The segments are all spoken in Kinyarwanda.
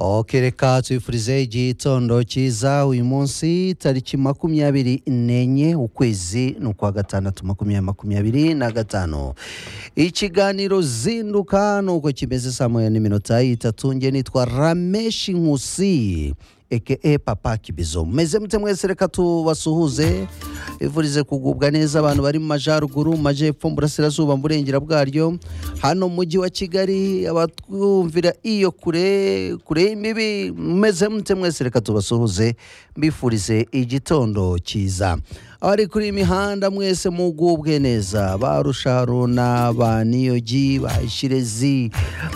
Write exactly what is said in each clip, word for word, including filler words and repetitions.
Ok, reka twifurize igitondo cyiza uyu munsi tariki makumyabiri n'enye ukwezi ni ukwa gatandatu makumyabiri makumyabiri na gatanu. Ikiganiro zinduka nuko kimeze saa moya n'iminota itatu. Nge nitwa Rameshi Nkusi aka Papa Kibizo. Meze mute mwese, reka tubasuhuze ivurize kugubwa neza abantu bari mu majaruguru, mu majepfo, mu burasirazuba, mu burengera bwaryo, hano mu mujyi wa Kigali, abatwumvira iyo kure kure y'imibi. Meze mute mwese, reka tubasuhuze mbifurize igitondo cyiza. Ari kuri imihanda mwese mugubwe neza, barusharuna, baniyogi, bashirezi,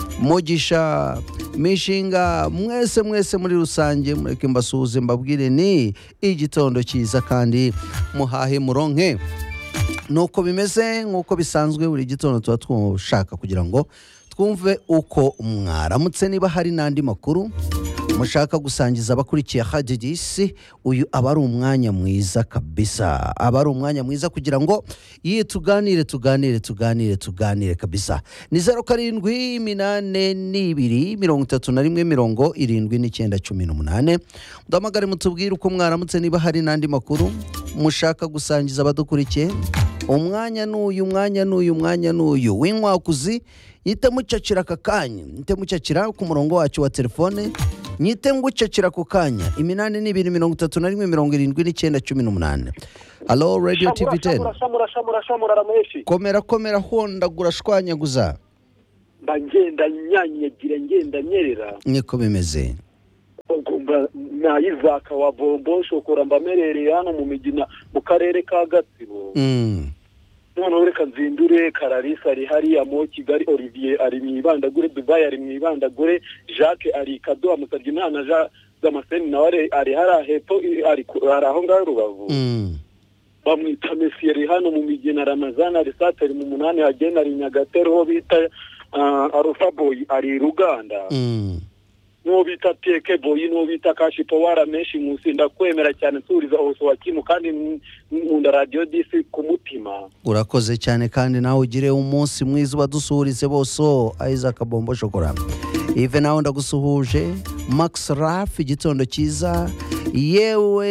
Mugisha, Mishinga, mwese mwese muri rusange mureke mbasuhuze mbabwire ni igitondo cyiza kandi muhahe muronke. Nuko bimeze nkuko bisanzwe buri gitondo tuba twushaka kugira ngo twumve uko mwaramutse, niba hari nandi makuru mushaka gusangiza abakurikiye hadidisi, uyu aba ari umwanya mwiza kabisa, aba ari umwanya mwiza kugira ngo iyi tuganire tuganire tuganire tuganire kabisa. Ni zeru karindwi iminane n'ibiri mirongo itatu na rimwe mirongo irindwi n'icyenda cumi n'umunane. Mudahamagare mutubwire uko mwaramutse, niba hari nandi makuru mushaka gusangiza abadukurikiye. Umwanya n'uyu, umwanya n'uyu, umwanya n'uyu w'inkwakuzi. Nyite mucacira aka kanya, nyite mucacira ku murongo wacu wa telefone, nyite ngucacira ku kanya iminane n'ibiri mirongo itatu na rimwe mirongo irindwi n'icyenda cumi n'umunane. Hello Radio T V ten. Shamura shamura shamura Rameshi. Komera komera hondagura shwanyaguza. Ndagenda nyanyagira ngenda nyerera. Niko bimeze. Ngumba nayizaka wa bombo shokora mbamerere hano mu migina mu karere ka Gatsibo. Mm. None reka nzindure Kararisa ari hari amo Kigali, Olivier ari mwibandagure, Dubai ari mwibandagure, Jacques ari Kadoha, Musabye Imana ja Damascene nawe ari hari hepfo ari aho ngaho Rubavu. Mm. Bamwita Messi ari hano mu migina, Ramazan ari Satari mu munani, Hagena ari Nyagatare, ho bita uh, Alpha Boy ari Ruganda. Mm. No bita Teke Boy, no bita Kashi Powara Meshi Nkusi. Ndakwemera cyane turiza hose wakimu kandi nkunda Radio D C ku mutima. Urakoze cyane kandi nawe ugire umunsi mwiza badusuhurize bose. Isaac Bombo Shokora. Even nawe ndagusuhuje. Max Raf igitondo cyiza. Yewe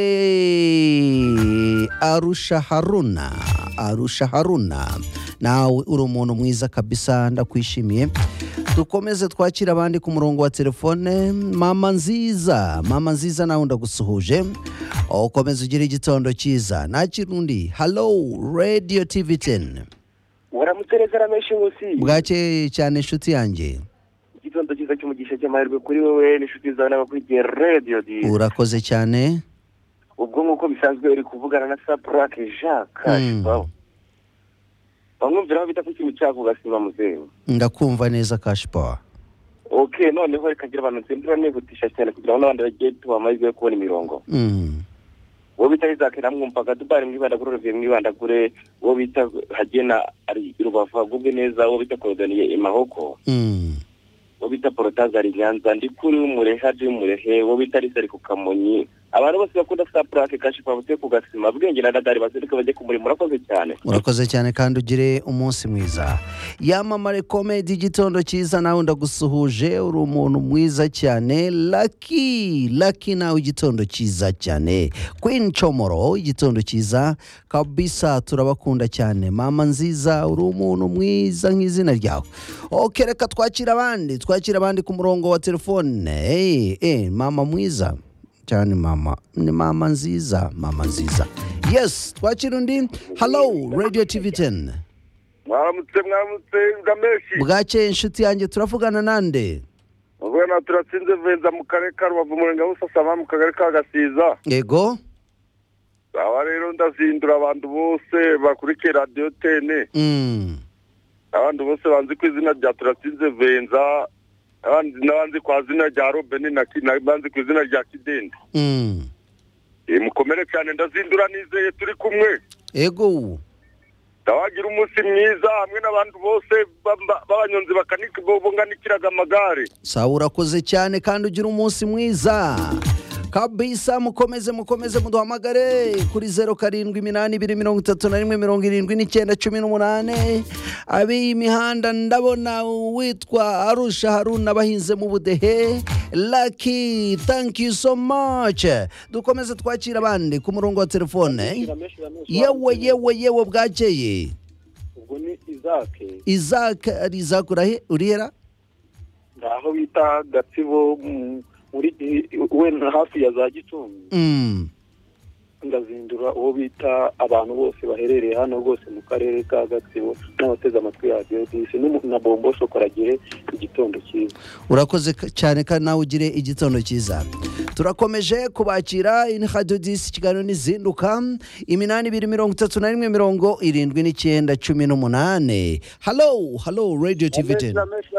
Arusha Haruna, Arusha Haruna, nawe uri umuntu mwiza kabisa, ndakwishimiye. Dukomeze twakira abandi ku murongo wa telefone. Mama nziza, mama nziza nawe ndagusuhuje. Ukomeze ugire igitondo cyiza. Nakirundi. Hello Radio T V ten. Waramutereza Rameshi Nkusi. Bwake cyane inshuti yanjye. Igitondo cyiza cy'umugisha cy'amahirwe kuri wewe n'inshuti zawe n'abakurikiye Radio D. Urakoze cyane. Ubwo nkuko bisanzwe uri kuvugana na Saprake Jacques. Mm. Bamwumvira aho bita ku kintu cyako gasima muzee. Ndakumva neza Cash Power. Okay, noneho reka ngira abantu nzindura nihutisha cyane kugira ngo n'abandi bagiye tubamazwe kubona imirongo. Mm. Wo bita Isaac namwumvaga Dubai mwibandagure, Olivier mwibandagure, wo bita Hagena ari Rubavu agubwe neza, wo bita Korodaniye Imahoko. Mm. Wo bita Porotaza ari Nyanza, ndi kuri umureha je umurehe, wo bita Risari ku Kamonyi. Abantu bose bakunda Saprake Cash Power bute ku gasima bwenge na dadari bazirika bajye kumuri. Murakoze cyane. Urakoze cyane kandi ugire umunsi mwiza. Yamamare Comedy igitondo cyiza nawe ndagusuhuje, uri umuntu mwiza cyane. Lucky, Lucky nawe igitondo cyiza cyane. Queen Chomoro igitondo cyiza kabisa, turabakunda cyane. Mama nziza uri umuntu mwiza nk'izina ryawe. Okay, reka twakira abandi, twakira abandi ku murongo wa telefone. Hey, eh mama mwiza cyane, mama ni mama nziza, mama nziza. Yes, twakira undi. Hello Radio T V ten. Mwaramutse mwaramutse Rameshi. Bwake inshuti yanjye, turavugana nande? Ubona turatsinze Venza mu karere ka Rubavu mu ngabo sasama mu kagari ka Gasiza. Yego. Aba rero ndazindura abantu bose bakurikiye Radio ten. Mm. Abantu bose banzi ku izina rya turatsinze Venza, abandi nabanzi kwa zina rya Robin na banzi ku izina rya Kidende. Mm. E mukomere cyane ndazindura nizeye turi kumwe. Yego. Tawagira umunsi mwiza hamwe n'abantu bose b'abanyonzi bakanika bonganikiraga amagare. Sawa, urakoze cyane kandi ugira umunsi mwiza kabisa. Mukomeze mukomeze muduhamagare kuri zeru karindwi iminani ibiri mirongo itatu na rimwe mirongo irindwi n'icyenda cumi n'umunane. Abi imihanda ndabona witwa Arusha Haruna bahinze mu Budehe, Lucky, thank you so much. Dukomeze twakira abandi ku murongo wa telefone. Yewe yewe yewe bwakeye. Ubwo ni Isaac. Isaac, ari Isaac urahe urihera? Ndaho bita Gatsibo muri we hafi ya za Gicumbi. Mm. Ndazindura uwo bita abantu bose baherereye hano rwose mu karere ka Gatsibo n'abateze amatwi ya Diodisi na Bombo Shokoragire igitondo cyiza. Urakoze cyane kandi nawe ugire igitondo cyiza. Turakomeje kubakira in Radio dix kiganiro nizinduka iminani ibiri mirongo itatu na rimwe mirongo irindwi n'icyenda cumi n'umunane. Hello, hello Radio T V ten.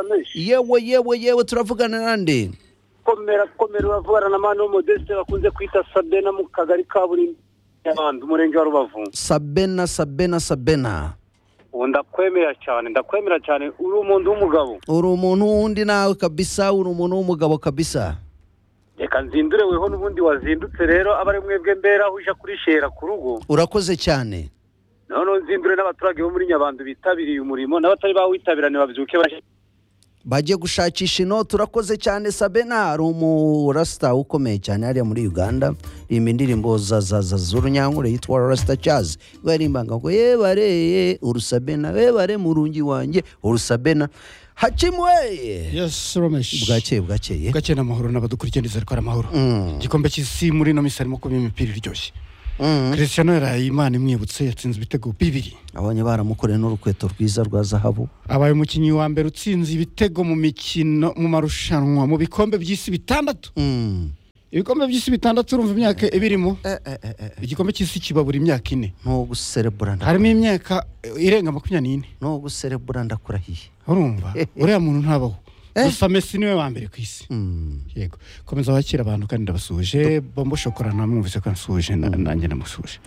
Yewe yewe yewe turavugana nande. Komera komera bavugana na Mano Modeste bakunze kwita Sabena mu kagari ka buri y'abantu umurenge wa Rubavu. Sabena Sabena Sabena. Ndakwemera cyane ndakwemera cyane uri umuntu w'umugabo. Uri umuntu wundi nawe kabisa uri umuntu w'umugabo kabisa. Reka nzindure weho n'ubundi wazindutse rero abari mwebwe mbera uje kuri shera ku rugo. Urakoze cyane. None nzindure n'abaturage bo muri Nyabandu bitabiriye umurimo n'abatari bawitabirane babyuke bashe bagiye gushakisha ino. Turakoze cyane Sabena, ari umurasta ukomeye cyane hariya muri Uganda, rimba indirimbo za za za z'urunyankure yitwa Rasta Jazz. Barimbanga ngo yebare urusabena webare murungi wanjye urusabena Hachimwe. Yes, Romesh. Bwakeye bwakeye. Bwakeye n'amahoro n'abadukurikiraniza ariko amahoro. Mm. Gikombe cy'isi muri no misari mo kuba imipira iryoshye. Mm. Cristiano Imana imwibutse yatsinze ibitego bibiri. Abanye baramukoreye n'urukweto rwiza rwa zahabu. Abaye umukinyi wa mbere utsinze ibitego mu mikino mu marushanwa mu bikombe by'isi bitandatu. Mm. Ibikombe by'isi bitandatu urumva imyaka ibirimo. Eh eh eh. Igikombe cy'isi kiba buri myaka ine. No guserebura nda. Harimo imyaka irenga makumyabiri n'ine. No guserebura ndakurahiye. Urumva? Uriya muntu ntabaho. Gusa Messi niwe wa mbere ku isi. Mm. Yego. Komeza wakira abantu kandi ndabasuje. Bombo Shokora namwumvise ko nsuje nanjye namusuje.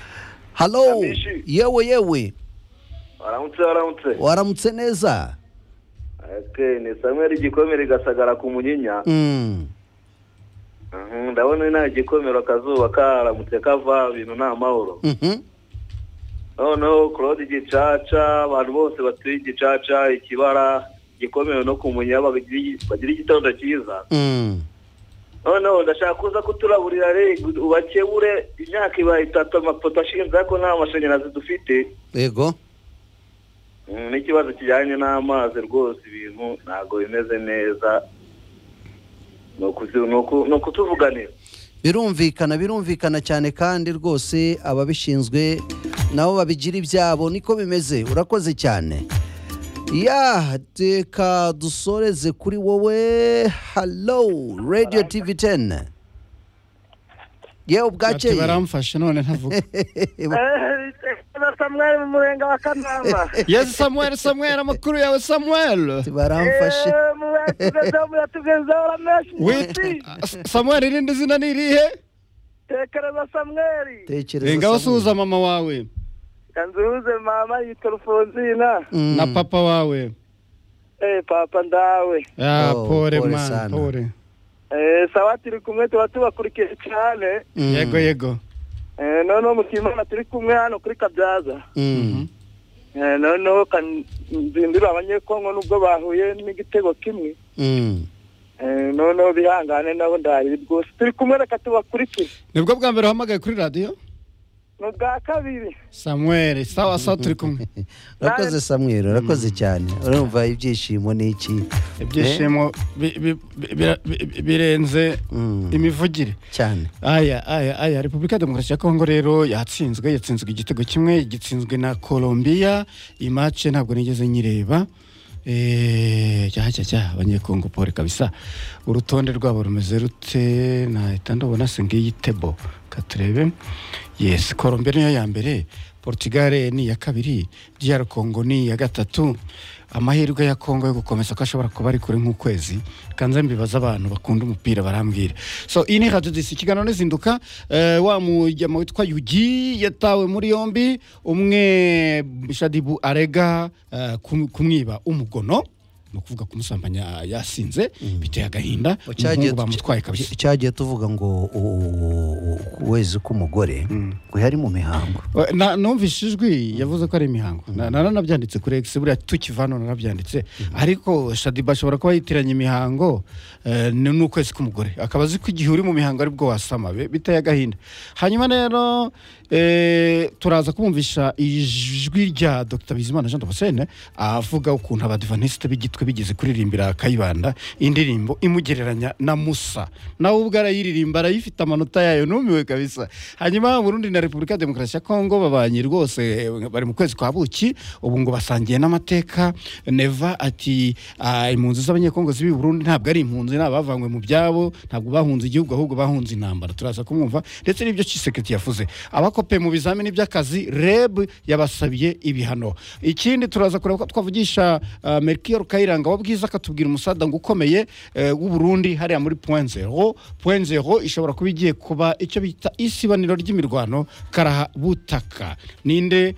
Hello. Yewe yewe. Waramutse waramutse. Waramutse neza. Okay, ni Samuel Gikomere Gasagara ku Munyinya. Mm. Mhm, ndabona ina Gikomero akazuba karamutse kava ibintu nta mahoro. Mhm. No no, Claude Gicaca, abantu bose batuye Gicaca, Ikibara, Gikomero no ku Munyinya bagira igitondo cyiza. Mm. No no, ndashaka kuza kuturaburira re ubakebure imyaka ibaye itatu amapoto ashinze ko nta mashanyarazi dufite. Yego. Mm, n'ikibazo kijyanye n'amazi rwose ibintu ntago bimeze neza. No kutuvuganira. Birumvikana birumvikana cyane kandi rwose ababishinzwe nabo babigira ibyabo niko bimeze. Urakoze cyane. Ya teka dusoreze kuri wowe. Hello Radio T V ten. Yewe bwakeye. Baramfashe none ntavuga. Samuel mu murenga wa Kanama. Yes Samuel Samuel amakuru yawe Samuel. Baramfashe. Wait Samuel irindi zina ni irihe? Tekereza Samuel. Tekereza. Ngaho suza mama wawe. Kanzuze mama yitwa Alfonsina. Mm. Na papa wawe. Eh papa ndawe. Ah Oh, pore pole man sana. pore. Eh sawa turi kumwe tuba tubakurikiye cyane. Mm. Yego yego. Eh none mukimana turi kumwe hano kuri Kabyaza. Mm. Eh none kan nzindira abanyekongo nubwo bahuye n'igitego kimwe. Mm. Eh none bihangane nabo ndari rwose turi kumwe reka tubakurikiye. Nibwo bwa mbere uhamagaye kuri radio? Nubwa kabiri. Samuel sawa sawa turi kumwe. Urakoze Samuel, urakoze cyane. Urumva ibyishimo n'iki? Ibyishimo birenze imivugire cyane. Aya aya aya Republika Demokarasi ya Kongo rero yatsinzwe yatsinzwe igitego kimwe gitsinzwe na Colombia. Imatch ntabwo nigeze nyireba. Eh cyaha cyaha abanyekongo pore kabisa. Urutonde rwabo rumeze rute na itandobona sengiyi table katrebe. Yes, Colombia niyo ya mbere, Portugal ni ya kabiri, D R Congo ni ya gatatu. Amahirwe ya Kongo yo gukomeza ko ashobora kuba ari kuri nk'ukwezi. Kanze mbibaza abantu bakunda umupira barambwira. So ini Radio dix ikiganiro nizinduka uh, wa mujyama witwa Yugi yatawe muri yombi umwe Shadibu arega uh, kum, kumwiba umugono no kuvuga kumusambanya yasinze biteye agahinda cyagiye umuhungu bamutwaye kabisa cyagiye tuvuga ngo ukwezi k'umugore ngo yari mu mihango na numvise ijwi yavuze ko ari imihango naranabyanditse kuri X buriya tukivano narabyanditse ariko Shadiba ashobora kuba yitiranya imihango n'ukwezi k'umugore akaba azi ko igihe uri mu mihango aribwo wasama biteye agahinda hanyuma rero turaza kumvisha ijwi rya Dr Bizimana Jean Damascene avuga ukuntu abadivantiste b'igitwe bigeze kuririmbira Kayibanda indirimbo imugereranya na Musa nawe ubwo arayiririmba arayifite amanota yayo numiwe kabisa hanyuma Burundi na Republika Demokarasi ya Kongo babanye rwose bari mu kwezi kwa buki ubu ngo basangiye n'amateka Neva ati impunzi z'abanyekongo zibi Burundi ntabwo ari impunzi nabavanywe mu byabo ntabwo bahunze igihugu ahubwo bahunze intambara turaza kumwumva ndetse n'ibyo Chisekedi yavuze abakope mu bizamini by'akazi R E B yabasabiye ibihano ikindi turaza kureba ko twavugisha uh, Melchior Kayiranga wabwiza akatubwira umusada ngo ukomeye w'u uh, Burundi hariya muri point zero point zero ishobora kuba igiye kuba icyo bita isibaniro ry'imirwano karaha butaka ninde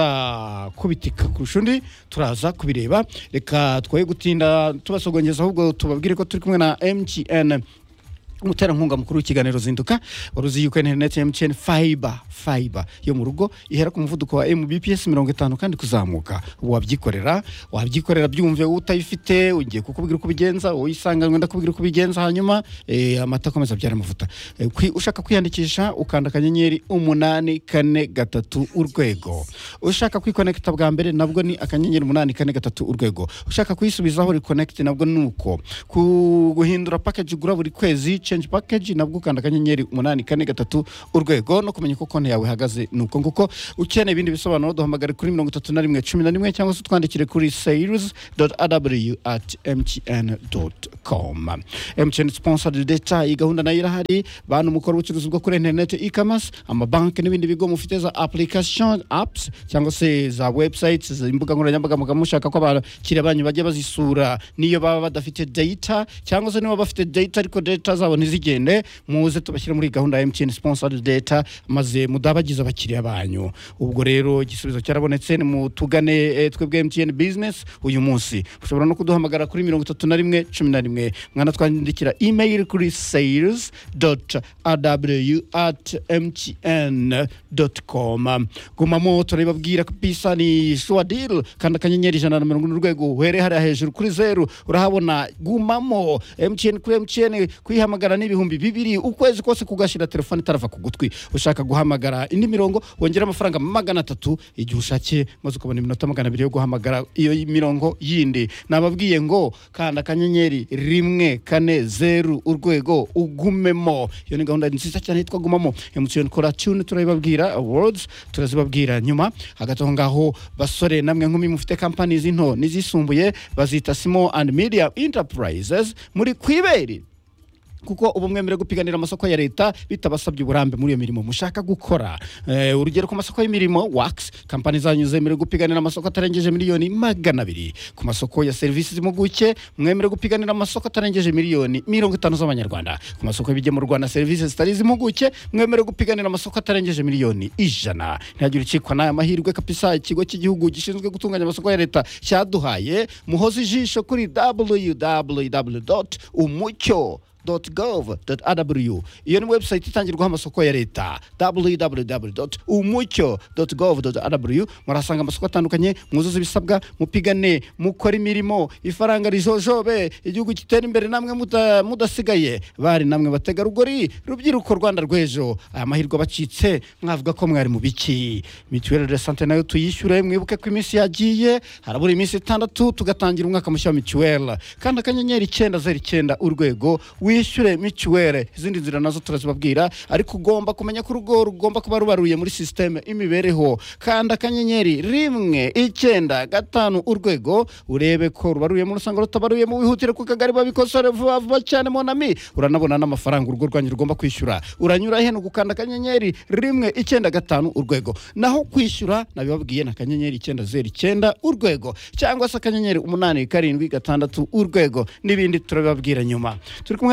uza kubitika kurusha undi turaza kubireba reka twoye gutinda tubasogongeza ahubwo tubabwire ko turi kumwe na M T N umutera nkunga mukuru w'ikiganiro zinduka waruzi yuko internet ya M T N fiber fiber yo mu rugo ihera ku muvuduko wa M B P S mirongo itanu kandi kuzamuka wabyikorera wabyikorera byumve utayifite ugiye kukubwira uko bigenza uyisanganywe ndakubwira uko bigenza hanyuma eh, amata komeza byara amavuta eh, kwi, ushaka kwiyandikisha ukanda akanyenyeri umunani kane gatatu urwego ushaka kwiconnecta bwa mbere nabwo ni akanyenyeri umunani kane gatatu urwego ushaka kuyisubizaho reconnect nabwo nuko guhindura package gura buri kwezi change package nabwo ukanda akanyenyeri umunani kane gatatu urwego no kumenya ko konti yawe ihagaze nuko nguko ukeneye ibindi bisobanuro duhamagare kuri mirongo itatu na rimwe cumi na rimwe cyangwa se twandikire kuri sales dot a w at m t n dot com. M T N sponsored data iyi gahunda nayo irahari bantu mukora ubucuruzi bwo kuri internet e-commerce amabanki n'ibindi bigo mufite za application apps cyangwa se za websites imbuga nkoranyambaga mukamushaka ko abakiriya banyu bajye bazisura niyo baba badafite data cyangwa se niba bafite data ariko data zabo ntizigende muze tubashyira muri gahunda ya M T N sponsored data maze mudabagiza abakiriya banyu ubwo rero igisubizo cyarabonetse ni mutugane eh, twebwe M T N business uyu munsi ushobora no kuduhamagara kuri mirongo itatu na rimwe cumi na rimwe mwana twandikira email kuri sales dot a w at m t n dot com gumamo turababwira kabisa ni sure deal kandi akanyenyeri ijana na mirongo ine urwego uhere hariya hejuru kuri zero urahabona gumamo M T N kuri M T N kwihamagara n'ibihumbi bibiri ukwezi kose kugashira telefone itarava ku gutwi ushaka guhamagara indi mirongo wongera amafaranga magana atatu igihe ushakiye maze ukabona iminota magana abiri yo guhamagara iyo mirongo yindi nababwiye ngo kandi akanyenyeri rimwe kane zeru urwego ugumemo iyo ni gahunda nziza cyane yitwa gumamo M T N kora tune turababwira awards turazibabwira nyuma hagati aho ngaho basore namwe nkumi mufite companies into nizisumbuye bazita small and medium enterprises muri kwiberi kuko ubumwemere gupiganira amasoko ya leta bitabasabye uburambe muri iyo mirimo mushaka gukora eh, urugero ku masoko y'imirimo wax company zanyu zemere gupiganira amasoko atarengeje miliyoni magana abiri ku masoko ya services zimuguke mwemere gupiganira amasoko atarengeje miliyoni mirongo itanu z'abanyarwanda ku masoko y'Ibigemurwa na services zitari zimuguke mwemere gupiganira amasoko atarengeje miliyoni ijana ntagira ukikwa n'aya mahirwe kapisa ikigo cy'igihugu gishinzwe gutunganya amasoko ya leta cyaduhaye muhoze ijisho kuri w w w dot umucyo .gov dot a w iyo ni website itangirwaho amasoko ya leta w w w dot umucyo dot gov dot a w murasanga amasoko atandukanye muzuze ibisabwa mupigane mukora imirimo ifaranga rijojobe igihugu kitera imbere namwe muda, mudasigaye bari namwe bategarugori rubyiruko Rwanda rwejo aya mahirwe bacitse mwavuga ko mwari mu biki mituelle de santé nayo tuyishyure mwibuke ko iminsi yagiye harabura iminsi itandatu tugatangira umwaka mushya wa mituelle kandi akanyenyeri icyenda zeru icyenda urwego wishyure mituelle izindi nzira nazo turazibabwira ariko ugomba kumenya ko urugo rugomba kuba rubaruye muri systeme imibereho kandi akanyenyeri rimwe icyenda gatanu urwego urebe ko rubaruye mu rusanga rutabaruye mu wihutire ku kagari babikosore vuba vuba cyane monami uranabona n'amafaranga urugo rwanyu rugomba kwishyura uranyura he no gukanda akanyenyeri rimwe icyenda gatanu urwego naho kwishyura nabibabwiye na akanyenyeri icyenda zeru icyenda urwego cyangwa se akanyenyeri umunani karindwi gatandatu urwego n'ibindi turabibabwira nyuma turi kumwe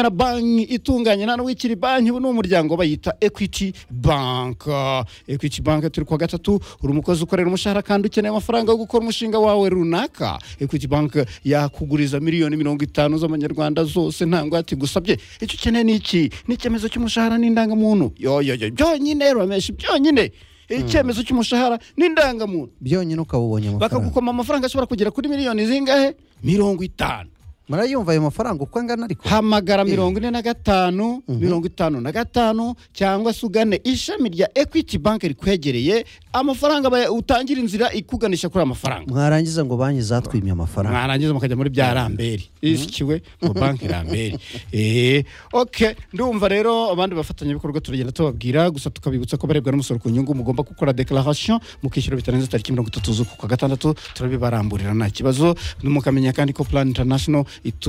na banki itunganye nta n'uwikiri banki ubu ni umuryango bayita Equity Bank. Equity Bank turi kwa gatatu, uri umukozi ukorera umushahara kandi ukeneye amafaranga yo gukora umushinga wawe runaka. Equity Bank yakuguriza miliyoni mirongo itanu z'amanyarwanda zose nta ngwate gusabye. Icyo ukeneye ni iki? Ni icyemezo cy'umushahara n'indangamuntu. Yo yo yo byonyine Ramesh, byonyine icyemezo cy'umushahara n'indangamuntu byonyine ukaba ubonye amafaranga, bakagukoma amafaranga ashobora kugera kuri miliyoni zingahe? mirongo itanu. murayumva ayo mafaranga uko angana? Ariko hamagara mirongo ine na gatanu mirongo itanu na gatanu cyangwa se ugane ishami rya Equity Bank rikwegereye. Amafaranga utangira inzira ikuganisha kuri amafaranga. mwarangiza ngo banki zatwimye amafaranga, mwarangiza mukajya muri bya Ramberi ishikiwe mu banki Ramberi. eh okay, ndumva rero abandi bafatanya bikorwa turagenda tubabwira, gusa tukabibutsa ko barebwa n'umusoro ku nyungu mugomba gukora declaration mukishyura bitarenze tariki mirongo itatu z'uku kwa gatandatu. turabibaramburira nta kibazo. mukamenya kandi ko Plan International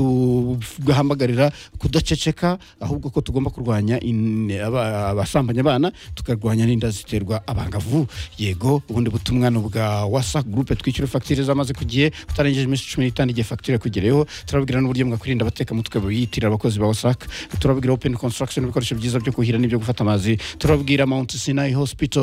itugahamagarira kudaceceka, ahubwo ko tugomba kurwanya abasambanya abana, tukarwanya n'inda ziterwa abangavu. Yego, ubundi butumwa bwa WhatsApp groupe twishyura facture zamaze kugiye utarengeje iminsi cumi n'itanu igihe facture kugereyeho. turababwira n'uburyo mwakwirinda abateka mutwe biyitirira abakozi ba WhatsApp. turababwira Open Construction ibikoresho byiza byo kuhira n'ibyo gufata amazi. turababwira Mount Sinai Hospital,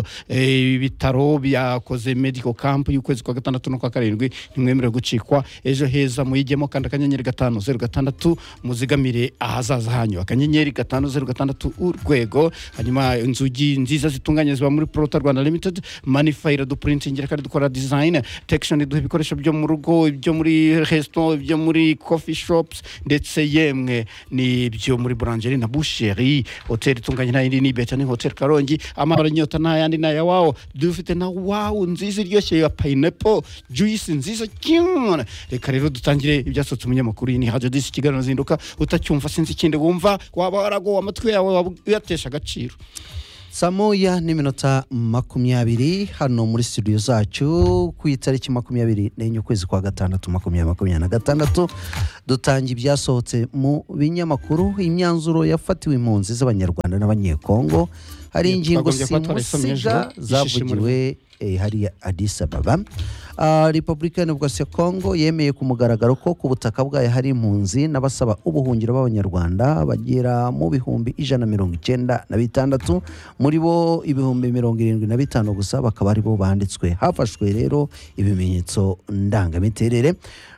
ibitaro byakoze medical camp y'ukwezi kwa gatandatu no kwa karindwi, ntimwemerewe gucikwa. Ejo heza muyigemo kandi akanyenyeri gatanu zeru gatandatu muzigamire ahazaza hanyu, akanyenyeri gatanu zeru gatandatu urwego. hanyuma inzugi nziza zitunganye ziba muri Prota Rwanda Limited. Manifire du printing kandi dukora design. Textion duha ibikoresho byo mu rugo, ibyo muri restaurant, ibyo muri coffee shops, ndetse yemwe ni byo muri boulangerie na boucherie. Hotel itunganye na indi ni Beta ni Hotel Karongi. Amabara nyota na yandi na ya wao, dufite na wow nziza iryoshye ya pineapple juice nziza cyane. Reka rero dutangire ibyasotse umunyamakuru ni Radio dix Kigali Zinduka. Utacyumva sinzi ikindi wumva, waba warago amatwi yawe uyatesha agaciro. saa moya n'iminota makumyabiri hano muri studio zacu ku itariki makumyabiri n'enye ukwezi kwa gatandatu makumyabiri makumyabiri na gatandatu dutanga ibyasohotse mu binyamakuru. imyanzuro yafatiwe impunzi z'abanyarwanda n'abanyekongo. hari ingingo simusiga zavugiwe eh, hariya Addis Ababa. Uh, Repubulika ya Demokarasi ya Kongo yemeye ku mugaragaro ko ku butaka bwayo hari impunzi n'abasaba ubuhungiro b'abanyarwanda bagera mu bihumbi ijana na mirongo icyenda na bitandatu, muri bo ibihumbi mirongo irindwi na bitanu gusa bakaba ari bo banditswe. Hafashwe rero ibimenyetso ndangamiterere.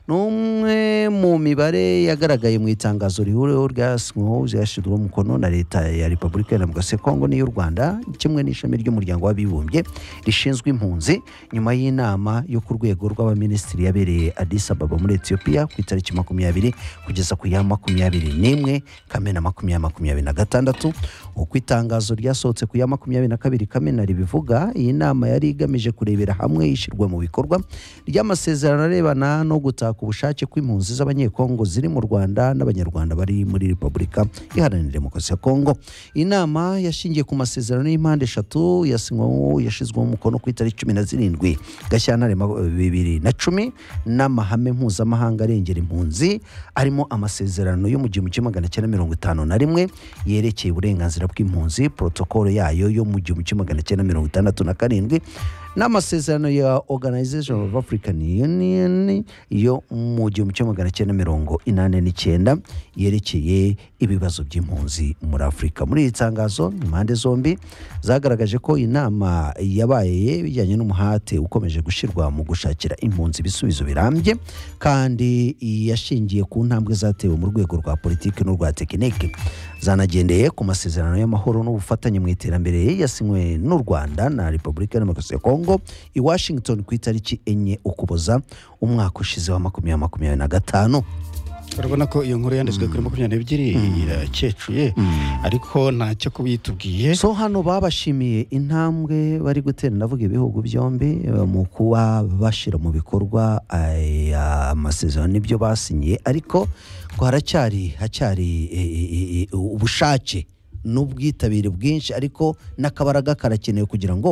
Numwe mu mibare yagaragaye mu itangazo rihuriweho ryasinyweho ryashyizweho umukono na leta ya Repubulika ya Demokarasi ya Kongo n'iy'u Rwanda kimwe n'ishami ry'umuryango w'abibumbye rishinzwe impunzi nyuma y'inama yo ku rwego rw'abaminisitiri yabereye Addis Ababa muri Ethiopia ku itariki makumyabiri kugeza ku ya makumyabiri n'imwe Kamena makumyabiri makumyabiri na gatandatu. Uko itangazo ryasohotse ku ya makumyabiri na kabiri Kamena ribivuga, iyi nama yari igamije kurebera hamwe ishyirwa mu bikorwa ry'amasezerano arebana no gutaka ubushake kw'impunzi z'abanyekongo ziri mu Rwanda n'abanyarwanda bari muri Repubulika Iharanira Demokarasi ya Kongo. Inama yashingiye ku masezerano y'impande eshatu yasinyweho yashizweho umukono ku itariki cumi na zirindwi Gashyantare bibiri na cumi n'amahame mpuzamahanga arengera impunzi arimo amasezerano yo mu gihumbi kimwe magana cyenda mirongo itanu na rimwe yerekeye uburenganzira bw'impunzi, protokole yayo yo mu gihumbi kimwe magana cyenda mirongo itandatu na karindwi n'amasezerano ya Organization of African Union yo mu gihumbi kimwe magana cyenda mirongo inani n'icyenda yerekeye ibibazo by'impunzi muri Afurika. Muri iri tangazo impande zombi zagaragaje ko inama yabaye bijyanye n'umuhate ukomeje gushirwa mu gushakira impunzi ibisubizo birambye kandi yashingiye ku ntambwe zatewe mu rwego rwa politiki n'urwa tekinike. Zanagendeye ku masezerano y'amahoro n'ubufatanye mu iterambere yasinywe n'u Rwanda na Repubulika ya Demokarasi ya Kongo i Washington ku itariki enye Ukuboza umwaka ushize wa makumyabiri makumyabiri na gatanu. urabona ko iyo nkuru yanditswe kuri makumyabiri n'ebyiri irakecuye ariko ntacyo kubitubwiye. So hano babashimiye intambwe bari gutera ndavuga ibihugu byombi mu kuba bashira mu bikorwa amasezerano n'ibyo basinyiye, ariko ko haracyari hacyari ubushake n'ubwitabire bwinshi, ariko n'akabaraga karakenewe kugira ngo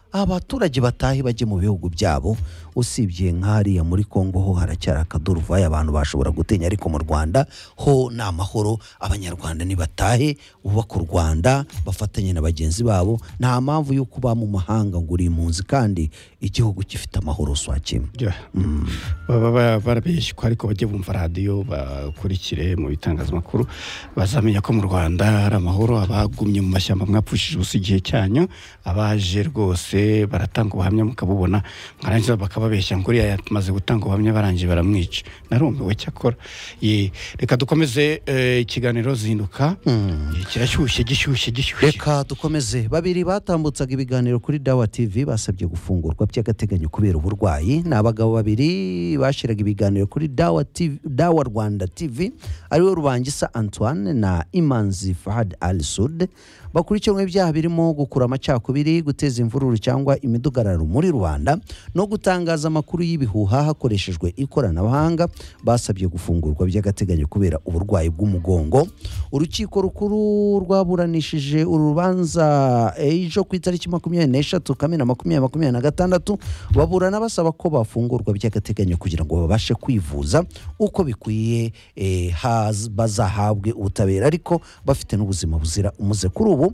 abaturage batahe bajye mu bihugu byabo. Usibye nk'hariya muri Kongo ho haracyari akaduruvayo abantu bashobora gutinya, ariko mu Rwanda ho ni amahoro. Abanyarwanda nibatahe bubaka u Rwanda bafatanye na bagenzi babo, nta mpamvu yo kuba mu mahanga ngo uri impunzi kandi igihugu gifite amahoro swakimwe. Yeah. Mm. baba barabeshywa ariko bajye bumva radio bakurikire mu bitangazamakuru bazamenya ko mu Rwanda hari amahoro. Abagumye mu mashyamba mwapfushije ubusa igihe cyanyu, abaje rwose baratanga ubuhamya mukabubona, mwarangiza bakababeshya ngo uriya yamaze gutanga ubuhamya barangije baramwica. Narumiwe cyakora. Reka dukomeze ikiganiro zinduka. Mm. Kirashyushye gishyushye gishyushye. Reka dukomeze. Babiri batambutsaga ibiganiro kuri Dawa T V basabye gufungurwa by'agateganyo kubera uburwayi. Ni abagabo babiri bashiraga ibiganiro kuri Dawa T V, Dawa Rwanda T V, ariwe Rubangisa Antoine na Imanzi Fahad Al Sud. Bakurikiranwe ibyaha birimo gukura amacakubiri, guteza imvururu cyangwa imidugararo muri Rwanda no gutangaza amakuru y'ibihuha hakoreshejwe ikoranabuhanga. Basabye gufungurwa by'agateganyo kubera uburwayi bw'umugongo. Urukiko rukuru rwaburanishije urubanza ejo ku itariki makumyabiri n'eshatu Kamena makumyabiri makumyabiri na gatandatu baburana basaba ko bafungurwa by'agateganyo kugira ngo babashe kwivuza uko bikwiye, eh, bazahabwe ubutabera ariko bafite n'ubuzima buzira umuze. Kuri ubu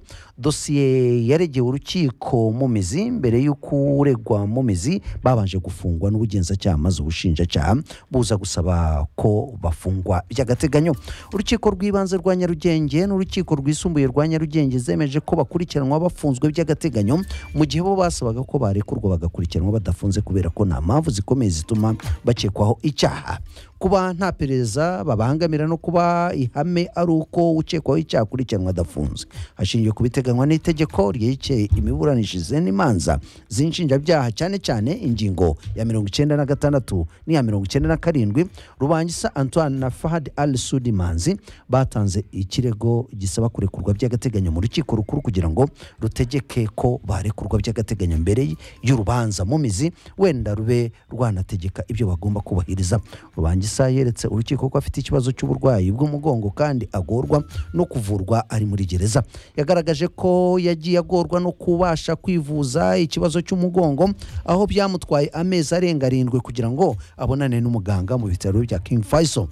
dosiye yaregeye urukiko mu mizi. Mbere y'uko uregwa mu mizi babanje gufungwa n'ubugenzacyaha maze ubushinjacyaha buza gusaba ko bafungwa by'agateganyo. Urukiko rw'ibanze rwa Nyarugenge n'urukiko rwisumbuye rwa Nyarugenge zemeje ko bakurikiranwa bafunzwe by'agateganyo, mu gihe bo basabaga ko barekurwa bagakurikiranwa badafunze kubera ko nta mpamvu zikomeye zituma bakekwaho icyaha. Kuba nta pereza babangamira no kuba ihame ari uko ukekwaho icyaha akurikiranwa adafunze. Hashingiwe ku biteganywa n'itegeko ryerekeye imiburanishirize n'imanza z'inshinjabyaha, cyane cyane ingingo ya mirongo icyenda na gatandatu n'iya mirongo icyenda na karindwi. Rubangisa Antoine na Fahad Al Sud Manzi batanze ikirego gisaba kurekurwa by'agateganyo mu rukiko rukuru kugira ngo rutegeke ko barekurwa by'agateganyo mbere y'urubanza mu mizi, wenda rube rwanategeka ibyo bagomba kubahiriza. Rubangisa yeretse urukiko ko afite ikibazo cy'uburwayi bw'umugongo kandi agorwa no kuvurwa ari muri gereza. Yagaragaje ko yagiye agorwa no kubasha kwivuza ikibazo cy'umugongo, aho byamutwaye amezi arenga arindwi kugira ngo abonane n'umuganga mu bitaro bya King Faisal.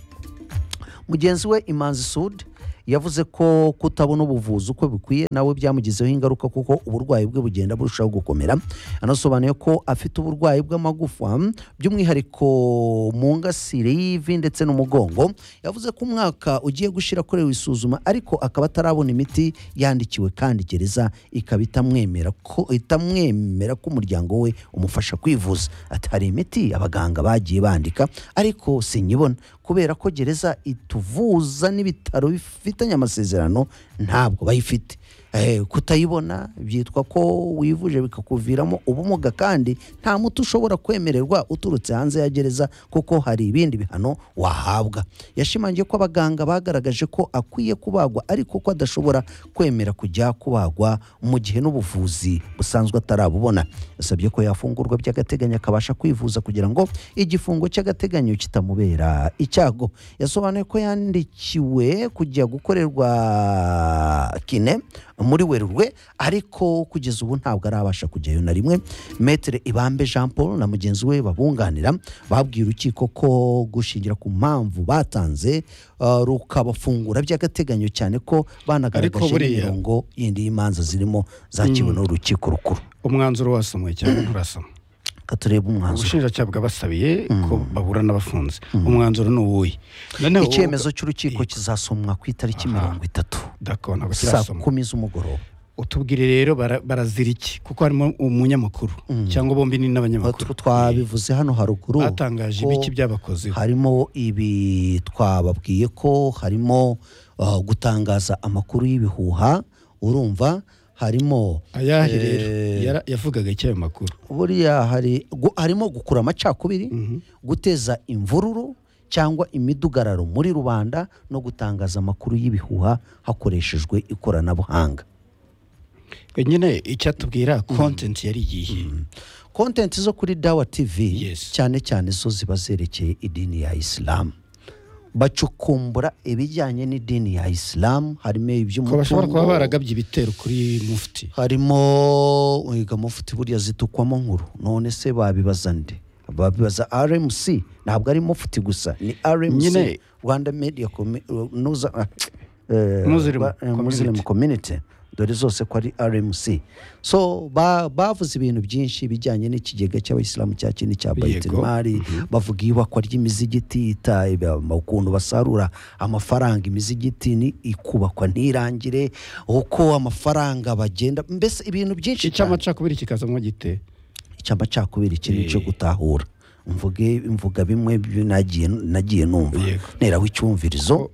Mugenzi we Imanzi Sud yavuze ko kutabona ubuvuzi uko bikwiye nawe byamugizeho ingaruka kuko uburwayi bwe bugenda burushaho gukomera. Anasobanuye ko afite uburwayi bw'amagufa by'umwihariko mu ngasire y'ivi ndetse n'umugongo. Yavuze ko umwaka ugiye gushira korewe isuzuma ariko akaba atarabona imiti yandikiwe kandi gereza ikaba itamwemera ko itamwemera ko umuryango we umufasha kwivuza. Ati hari imiti abaganga bagiye bandika ariko sinyibona kubera ko gereza ituvuza n'ibitaro bifitanye amasezerano ntabwo bayifite. Eh, kutayibona byitwa ko wivuje bikakuviramo ubumuga kandi nta muti ushobora kwemererwa uturutse hanze ya gereza kuko hari ibindi bihano wahabwa. Yashimangiye ko abaganga bagaragaje ko akwiye kubagwa ariko ko adashobora kwemera kujya kubagwa mu gihe n'ubuvuzi busanzwe atarabubona. Yasabye ko yafungurwa by'agateganyo akabasha kwivuza kugira ngo igifungo cy'agateganyo kitamubera icyago. Yasobanuye ko yandikiwe kujya gukorerwa kine muri Werurwe ariko kugeza ubu ntabwo arabasha kujyayo na rimwe. Maître Ibambe Jean Paul na mugenzi we babunganira babwiye urukiko ko gushingira ku mpamvu batanze uh, rukabafungura by'agateganyo cyane ko banagaragaje imirongo yindi y'imanza zirimo zakiwe n'urukiko rukuru. Umwanzuro wasomwe cyane nturasoma. Katureba umwanzuro. Ubushinjacyaha bwabasabiye mm. ko baburana bafunze. Mm. Umwanzuro n'uwuyi. Icyemezo cy'urukiko kizasomwa ku itariki mirongo itatu. D'accord, ntabwo kirasomwa. Saa kumi z'umugoroba. Utubwire rero barazira iki kuko harimo umunyamakuru mm. cyangwa bombi ni n'abanyamakuru. Twabivuze hano haruguru. Batangaje ibiki byabakozeho. Harimo ibi twababwiye ko harimo uh, gutangaza amakuru y'ibihuha, urumva harimo ayahe rero eh, yavugaga icyayo makuru. Buriya hari gu, harimo gukura amacakubiri, mm -hmm. guteza imvururu cyangwa imidugararo muri rubanda no gutangaza amakuru y'ibihuha hakoreshejwe ikoranabuhanga. Nyine icyatubwira content yari igihe. Mm. Content zo kuri Dawa T V yes. cyane cyane zo ziba zerekeye idini ya Islam. bacukumbura ibijyanye n'idini ya Islam, harimo iby'umutungo, ko bashobora kuba baragabye ibitero kuri mufti, harimo wiga mufti buriya zitukwamo nkuru, none se babibaza nde? Babibaza R M C, ntabwo ari mufti gusa, ni R M C Nyine, Rwanda Media Nuza Muslim Muslim Community, dore zose ko ari R M C. So ba bavuze ibintu byinshi bijyanye n'ikigega cy'abayisilamu cya kindi cya Baitul Mali, bavuga ibakwa ry'imizigiti itaye, ukuntu basarura amafaranga imizigiti ni ikubakwa ntirangire, uko amafaranga bagenda, mbese ibintu byinshi. icyamacakubiri kikazamo gite, icyamacakubiri kiri cyo gutahura, mvuge mvuga bimwe nagiye nagiye numva neraho icyumvirizo,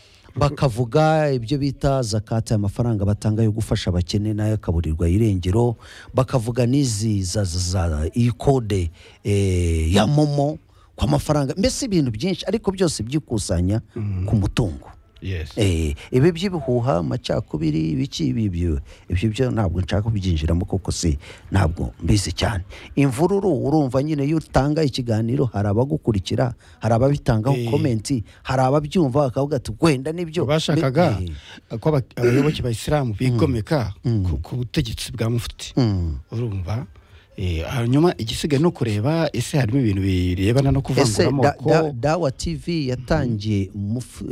bakavuga ibyo bita zakata, amafaranga batanga yo gufasha abakene nayo akaburirwa irengero, bakavuga n'izi za za ikode eh, ya momo kwa mafaranga, mbese ibintu byinshi, ariko byose byikusanya mm. ku mutungo. Yes. Eh, ibi by'ibihuha amacakubiri biki ibyo ibyo byo ntabwo nshaka kubyinjiramo kuko si ntabwo mbizi cyane. Imvururu urumva nyine iyo utanga ikiganiro hari abagukurikira, hari ababitangaho hey. komenti, hari ababyumva akavuga ati gwenda nibyo bashakaga hey. ko abayoboke ba Islam bigomeka mm. ku butegetsi bwa mufti mm. urumva. Eh, hanyuma igisigaye no kureba ese harimo ibintu birebana no kuvangura amoko. Da, da, Dawa T V yatangiye muf,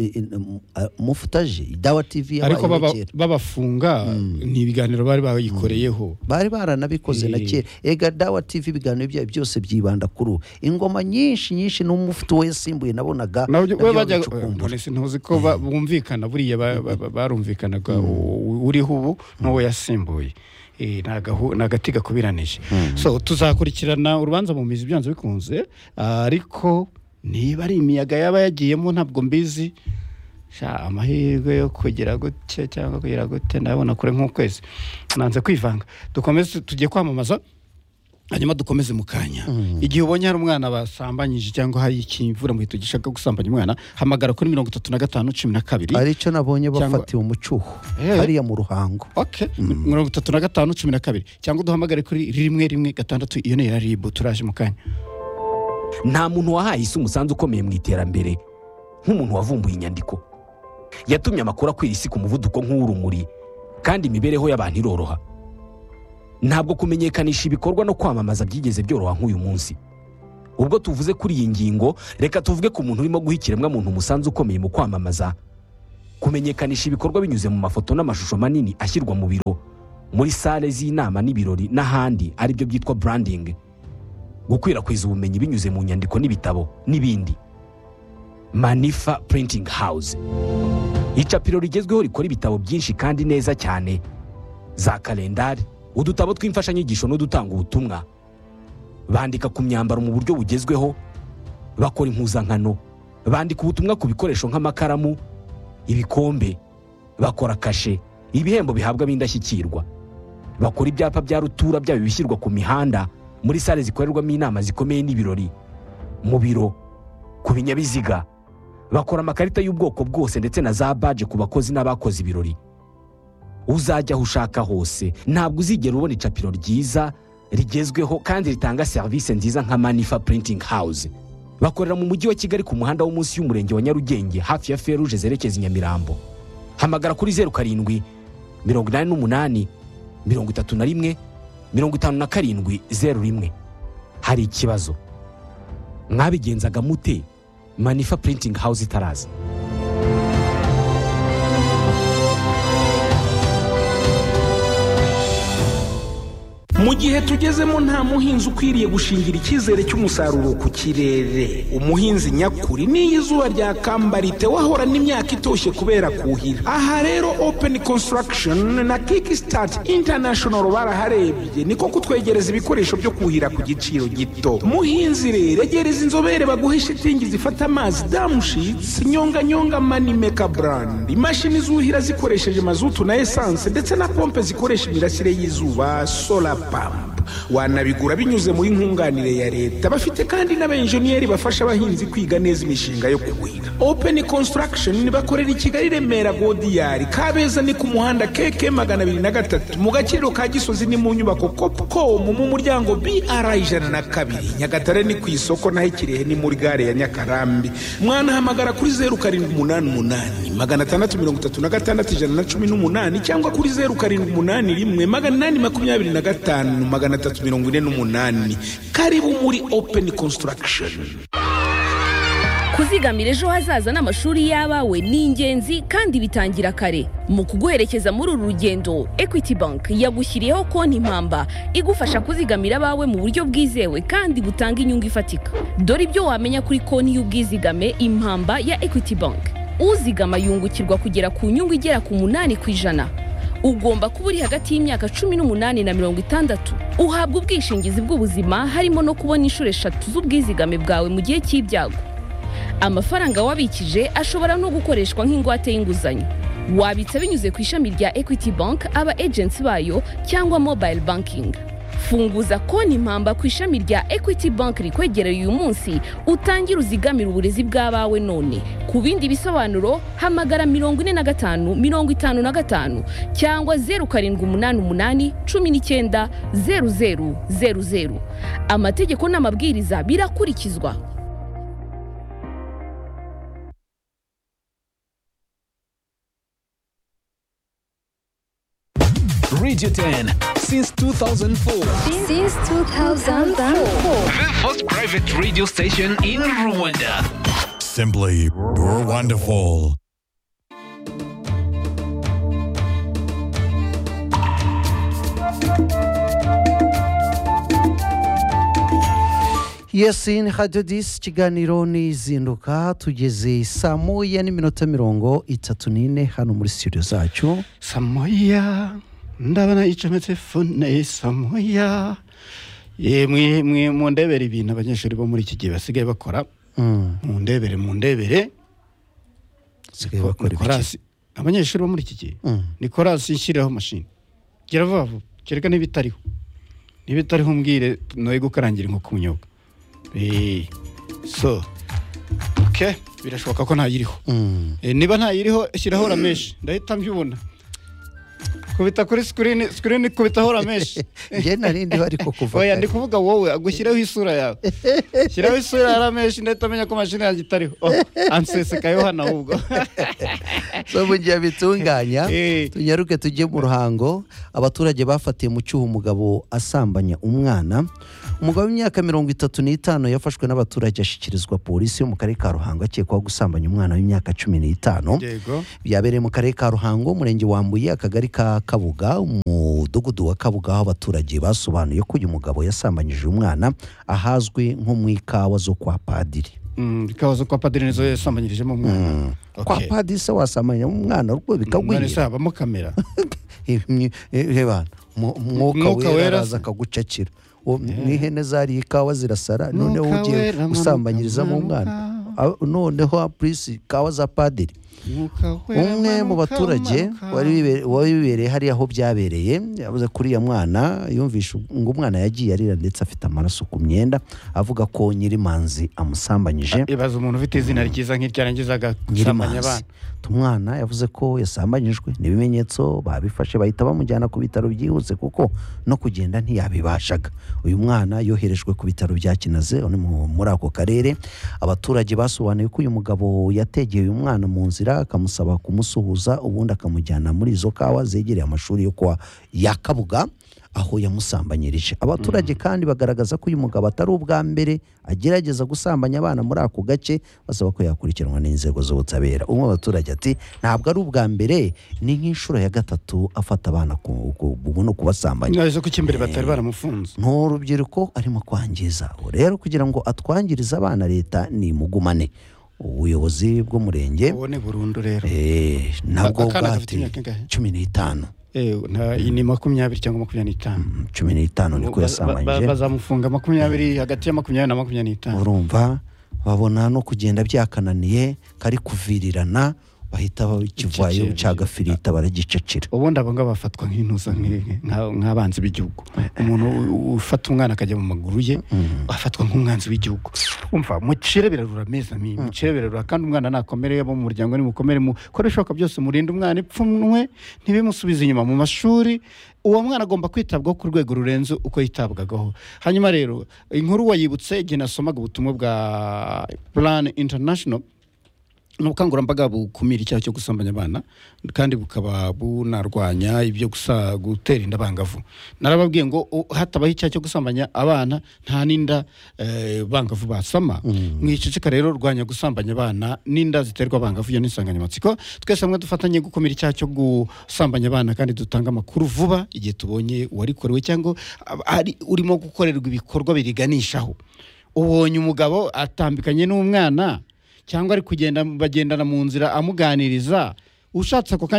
mufutaje Dawa T V ariko babafunga mm. ni ibiganiro bari bayikoreyeho mm. bari baranabikoze e. na kera. Ega Dawa T V ibiganiro byayo byose byibanda kuri ingoma nyinshi nyinshi n'umufuti we yasimbuye nabonaga we bajya polisi ntuzi ko bumvikana buriya barumvikanaga uriho ubu n'uwo yasimbuye eh nagatiga kubiranije. mm. So tuzakurikirana urubanza mu mizi byanze bikunze, ariko niba ari imiyaga yaba yagiyemo ntabwo mbizi, sha amahirwe yo kugira gute cyangwa kugira gute ndabona kure nk'ukwezi, nanze kwivanga. Dukomeze tugiye kwamamaza hanyuma dukomeze mukanya. mm. Igihe ubonye hari umwana basambanyije cyangwa hari ikimvura mu hito gishaka gusambanya umwana, hamagara kuri mirongo itatu na gatanu cumi na kabiri. Ari cyo nabonye bafatiwe umucuho hariya mu Ruhango. Okay. mm. mirongo itatu na gatanu cumi na kabiri cyangwa duhamagare kuri rimwe rimwe gatandatu, iyo ni ya R I B. Turaje mukanya. Nta muntu wahaye isi umusanzu ukomeye mu iterambere nk'umuntu wavumbuye inyandiko, yatumye amakuru akwira isi ku muvuduko nk'urumuri, kandi imibereho y'abantu iroroha. Ntabwo kumenyekanisha ibikorwa no kwamamaza byigeze byoroha nk'uyu munsi. Ubwo tuvuze kuri iyi ngingo, reka tuvuge ku muntu urimo guhikiremwa muntu umusanzu ukomeye mu kwamamaza. Kumenyekanisha ibikorwa binyuze mu mafoto n'amashusho manini ashyirwa mu biro, muri sale z'inama n'ibirori n'ahandi, ari byo byitwa branding. Gukwirakwiza ubumenyi binyuze mu nyandiko n'ibitabo n'ibindi. Manifa Printing House, icapiro rigezweho rikora ibitabo byinshi kandi neza cyane, za kalendari, udutabo tw'imfashanyigisho n'udutanga ubutumwa. Bandika ku myambaro mu buryo bugezweho, bakora impuzankano, bandika ubutumwa ku bikoresho nk'amakaramu, ibikombe, bakora kashe, ibihembo bihabwa b'indashyikirwa. Bakora ibyapa bya rutura byabo bishyirwa ku mihanda, muri sale zikorerwamo inama zikomeye n'ibirori, mu biro, ku binyabiziga. Bakora amakarita y'ubwoko bwose ndetse na za badge ku bakozi n'abakoze ibirori. Uzajya aho ushaka hose, ntabwo uzigera ubona icapiro ryiza rigezweho kandi ritanga service nziza nka Manifa Printing House. Bakorera mu mujyi wa Kigali ku muhanda wo munsi y'umurenge wa Nyarugenge hafi ya Feruje zerekeza i Nyamirambo. Hamagara kuri zeru karindwi mirongo inani n'umunani mirongo itatu na rimwe mirongo itanu na karindwi zeru rimwe. Hari ikibazo mwabigenzaga mute Manifa Printing House itaraza? Mu gihe tugezemo nta muhinzi ukwiriye gushingira icyizere cy'umusaruro ku kirere. Umuhinzi nyakuri ni izuba rya kambarite wahorana imyaka itoshye kubera kuhira. Aha rero Open Construction na Kickstart International baraharebye, niko kutwegereza ibikoresho byo kuhira ku giciro gito. Muhinzi rero egereza inzobere baguhe shitingi zifata amazi, damushits, nyonga nyonga Money Maker brand, imashini zuhira zikoresheje mazutu na essence ndetse na pompe zikoresha imirasire y'izuba, solar pump. wanabigura binyuze muri nkunganire ya leta. Bafite kandi n'abenjeniyeri bafasha abahinzi kwiga neza imishinga yo kuhira. Open Construction bakorera i Kigali, Remera, Godiyari, Kabeza ni ku muhanda K K magana abiri na gatatu, mu Gaciro ka Gisozi ni mu nyubako Copcom mu muryango B R ijana na kabiri, Nyagatare ni ku isoko naho Kirehe ni muri gare ya Nyakarambi. Mwana hamagara kuri zeru karindwi umunani umunani magana atandatu mirongo itatu na gatandatu ijana na cumi n'umunani cyangwa kuri zeru karindwi umunani rimwe magana inani makumyabiri na gatanu magana atatu mirongo ine n'umunani. Karibu muri Open Construction. Kuzigamira ejo hazaza n'amashuri y'abawe ni ingenzi kandi bitangira kare. Mu kuguherekeza muri uru rugendo, Equity Bank yagushyiriyeho konti mpamba igufasha kuzigamira abawe mu buryo bwizewe kandi butanga inyungu ifatika. Dore ibyo wamenya kuri konti y'ubwizigame impamba ya Equity Bank. Uzigama yungukirwa kugera ku nyungu igera ku munani ku ijana. Ugomba kuba uri hagati y'imyaka cumi n'umunani na mirongo itandatu. Uhabwa ubwishingizi bw'ubuzima harimo no kubona inshuro eshatu z'ubwizigame bwawe mu gihe cy'ibyago. Amafaranga wabikije ashobora no gukoreshwa nk'ingwate y'inguzanyo. Wabitsa binyuze ku ishami rya Equity Bank, aba agents bayo cyangwa mobile banking. Funguza konti mpamba ku ishami rya Equity Bank rikwegereye uyu munsi, utangira uzigamira uburezi bw'abawe none. Ku bindi bisobanuro hamagara mirongo ine na gatanu mirongo itanu na gatanu cyangwa zeru karindwi umunani umunani cumi n'icyenda zeru zeru zeru zeru. Amategeko n'amabwiriza birakurikizwa. Radio ten since two thousand four. Since two thousand four. The first private radio station in Rwanda. Simply wonderful. Yesi ni Radio dix ikiganiro n'izinduka, tugeze saa moya n'iminota mirongo itatu n'ine hano muri studio zacu. Saa moya ndabona icometse fone saa moya. Yemwe mwe mundebere ibintu abanyeshuri bo muri iki gihe basigaye bakora. Mundebere mundebere sigaye bakora ibiki? Abanyeshuri bo muri iki gihe ni korasi ishyiraho machine. Gira vuba vuba kereka n'ibitariho. N'ibitariho mbwire noye gukarangira nko kunyobwa. Eh so okay, birashoboka ko ntayiriho. Eh niba ntayiriho shyiraho ramesh ndahita mbyubona. Kubita kuri screen screen kubita hora mesh. Je narindi bari ko kuva. Oya ndi kuvuga wowe agushyiraho isura yawe. Shyiraho isura ya ramesh ndahita menya ko machine yanjye itariho. Oh anseseka yo hana ubwo. So bungiye bitunganya tunyaruke tujye mu ruhango. Abaturage bafatiye mu cyuho umugabo asambanya umwana. Umugabo w'imyaka mirongo itatu n'itanu yafashwe n'abaturage ashikirizwa polisi yo mu karere ka Ruhango akekwaho gusambanya umwana w'imyaka cumi n'itanu. Byabereye mu karere ka Ruhango, umurenge wa Mbuye, akagari ka Kabuga, umudugudu wa Kabuga, aho abaturage basobanuye ko uyu mugabo yasambanyije umwana ahazwi nko mu ikawa zo kwa padiri. Mm, ikawa zo kwa padiri nizo yasambanyirije mu mwana. Mm. Okay. Kwa padiri se wasambanya umwana rwo bikagwiye. None saba mu kamera. Heba mwuka wera aza kagucakira. N'ihene zari ikawa zirasara none ugiye usambanyiriza mu mwana. Noneho polisi kawa za padiri. Umwe mu baturage wari wibereye hari aho byabereye yavuze kuri ya mwana yumvisha ngo umwana yagiye arira ndetse afite amaraso ku myenda, avuga ko Nyirimanzi amusambanyije. Ibaza umuntu ufite izina ryiza nk'iryarangizaga gusambanya abana. Umwana yavuze ko yasambanyijwe, n'ibimenyetso babifashe bahita bamujyana ku bitaro byihuse kuko no kugenda ntiyabibashaga. Uyu mwana yoherejwe ku bitaro bya Kinaze muri ako karere. Abaturage basobanuye ko uyu mugabo yategeye uyu mwana mu nzira akamusaba kumusuhuza ubundi akamujyana muri izo kawa zegereye amashuri yo kwa Yakabuga aho yamusambanyirije. Abaturage kandi bagaragaza ko uyu mugabo atari ubwa mbere agerageza gusambanya abana muri ako gace, basaba ko yakurikiranwa n'inzego z'ubutabera. Umwe mu baturage ati ntabwo ari ubwa mbere, ni nk'inshuro ya gatatu afata abana no kubasambanya. Nazo ko kimbere batari baramufunze. N'urubyiruko arimo kwangiza. Rero kugira ngo atwangirize abana leta ni mugumane. Ubuyobozi bw'umurenge ubone burundu rero eh nabwo bwati cumi n'itanu eh na ini makumyabiri cyangwa makumyabiri n'itanu cumi n'itanu niko yasambanyije. Bazamufunga makumyabiri hagati ya makumyabiri na makumyabiri n'itanu. Urumva babona no kugenda byakananiye kari kuvirirana bahita bakivayo cyagafirita baragicecera. ubundi abo ngabo bafatwa nk'intuza nk'abanzi b'igihugu. Umuntu ufata umwana akajya mu maguru ye afatwa nk'umwanzi w'igihugu. Umva mucire birarura meza mi mucire birarura kandi umwana nakomereye abo mu muryango ni mukomere mu koreshoka byose murinda umwana ipfumwe ntibimusubize inyuma mu mashuri. Uwo mwana agomba kwitabwaho ku rwego rurenze uko yitabwagaho. Hanyuma rero inkuru wayibutse igihe nasomaga ubutumwa bwa Plan International n'ubukangurambaga bukumira icyaha cyo gusambanya abana kandi bukaba bunarwanya ibyo gusa gutera inda bangavu. Narababwiye ngo hatabaho icyaha cyo gusambanya abana nta ninda eh, bangavu basama. Mwicicika rero rwanya gusambanya abana n'inda ziterwa bangavu yo nisanganyamatsiko. Twese hamwe dufatanye gukumira icyaha cyo gusambanya abana kandi dutanga amakuru vuba igihe tubonye uwarikorewe cyangwa ari urimo gukorerwa ibikorwa biriganishaho. Ubonye umugabo atambikanye n'umwana cyangwa ari kugenda bagendana mu nzira amuganiriza ushatse ako